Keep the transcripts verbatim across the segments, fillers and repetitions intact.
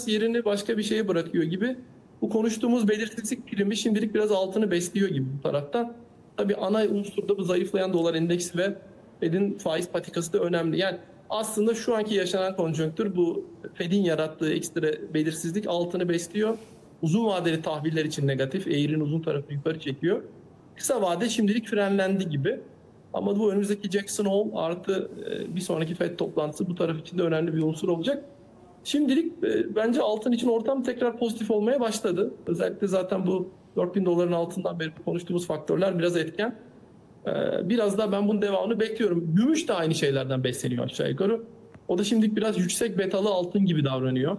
yerini başka bir şeye bırakıyor gibi. Bu konuştuğumuz belirsizlik primi şimdilik biraz altını besliyor gibi bu taraftan. Tabii ana unsur da bu zayıflayan dolar endeksi ve Fed'in faiz patikası da önemli. Yani aslında şu anki yaşanan konjonktür bu Fed'in yarattığı ekstra belirsizlik altını besliyor. Uzun vadeli tahviller için negatif, eğrinin uzun tarafı yukarı çekiyor. Kısa vade şimdilik frenlendi gibi. Ama bu önümüzdeki Jackson Hole artı bir sonraki Fed toplantısı bu taraf için de önemli bir unsur olacak. Şimdilik bence altın için ortam tekrar pozitif olmaya başladı. Özellikle zaten bu dört bin doların altından beri konuştuğumuz faktörler biraz etken. Biraz daha ben bunun devamını bekliyorum. Gümüş de aynı şeylerden besleniyor aşağı yukarı. O da şimdilik biraz yüksek betalı altın gibi davranıyor.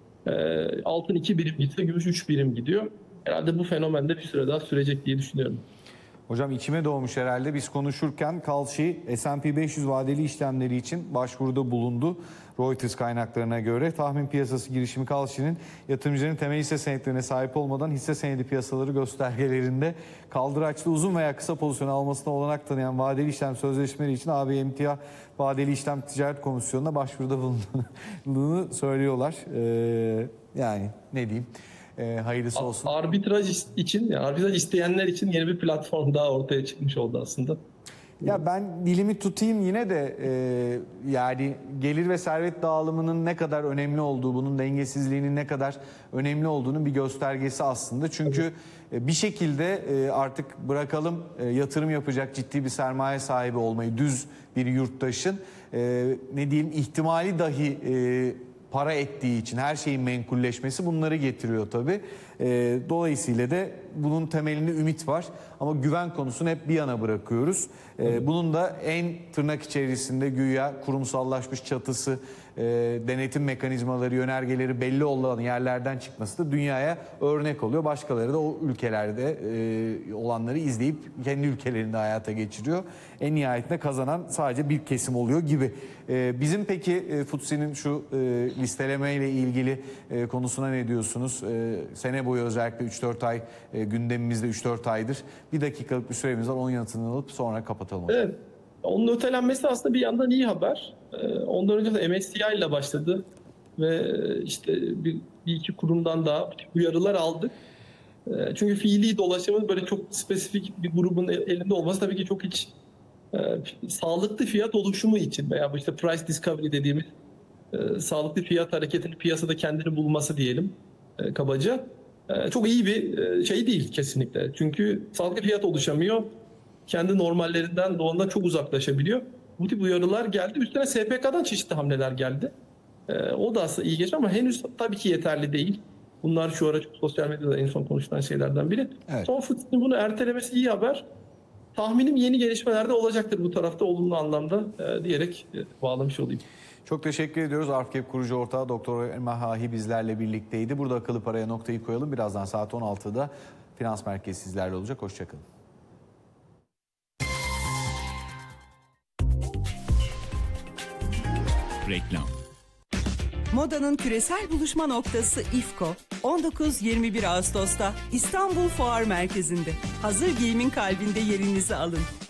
Altın iki birim gitse gümüş üç birim gidiyor. Herhalde bu fenomen de bir süre daha sürecek diye düşünüyorum. Hocam içime doğmuş herhalde. Biz konuşurken Kalshi S and P beş yüz vadeli işlemleri için başvuruda bulundu. Reuters kaynaklarına göre tahmin piyasası girişimi Kalshi'nin yatırımcının temel hisse senetlerine sahip olmadan hisse senedi piyasaları göstergelerinde kaldıraçlı uzun veya kısa pozisyon almasına olanak tanıyan vadeli işlem sözleşmeleri için A B Emtia Vadeli İşlem Ticaret Komisyonu'na başvuruda bulunduğunu söylüyorlar. Ee, yani ne diyeyim? E, hayırlısı olsun. Arbitraj için, yani arbitraj isteyenler için yeni bir platform daha ortaya çıkmış oldu aslında. Ya ben dilimi tutayım yine de e, yani gelir ve servet dağılımının ne kadar önemli olduğu, bunun dengesizliğinin ne kadar önemli olduğunun bir göstergesi aslında. Çünkü e, bir şekilde e, artık bırakalım e, yatırım yapacak ciddi bir sermaye sahibi olmayı, düz bir yurttaşın e, ne diyeyim ihtimali dahi e, para ettiği için her şeyin menkulleşmesi bunları getiriyor tabii. E, dolayısıyla da bunun temelinde ümit var. Ama güven konusunu hep bir yana bırakıyoruz. E, bunun da en tırnak içerisinde güya kurumsallaşmış çatısı, e, denetim mekanizmaları, yönergeleri belli olan yerlerden çıkması da dünyaya örnek oluyor. Başkaları da o ülkelerde e, olanları izleyip kendi ülkelerinde hayata geçiriyor. En nihayetinde kazanan sadece bir kesim oluyor gibi. E, bizim peki e, Futsi'nin şu e, listeleme ile ilgili e, konusuna ne diyorsunuz? E, sene boyu özellikle üç dört ay e, gündemimizde üç dört aydır. Bir dakikalık bir süremiz var. Onun yanıtını alıp sonra kapatalım. Evet. Onun ötelenmesi aslında bir yandan iyi haber. Ondan önce de M S C I ile başladı ve işte bir, bir iki kurumdan daha uyarılar aldık. Çünkü fiili dolaşımın böyle çok spesifik bir grubun elinde olması tabii ki çok hiç e, sağlıklı fiyat oluşumu için veya işte price discovery dediğimiz e, sağlıklı fiyat hareketinin piyasada kendini bulması diyelim e, kabaca. E, çok iyi bir e, şey değil kesinlikle. Çünkü sağlıklı fiyat oluşamıyor. Kendi normallerinden, doğandan çok uzaklaşabiliyor. Bu tip uyarılar geldi. Üstüne S P K'dan çeşitli hamleler geldi. Ee, o da aslında iyi geçti ama henüz tabii ki yeterli değil. Bunlar şu ara çok sosyal medyada en son konuşulan şeylerden biri. Evet. Son Futsi'nin bunu ertelemesi iyi haber. Tahminim yeni gelişmelerde olacaktır bu tarafta olumlu anlamda e, diyerek e, bağlamış olayım. Çok teşekkür ediyoruz. Arfkep kurucu ortağı Doktor Emrah Hahi bizlerle birlikteydi. Burada akıllı paraya noktayı koyalım. Birazdan saat on altıda Finans Merkezi sizlerle olacak. Hoşçakalın. Reklam. Modanın küresel buluşma noktası İFKO, on dokuz yirmi bir Ağustos'ta İstanbul Fuar Merkezi'nde. Hazır giyimin kalbinde yerinizi alın.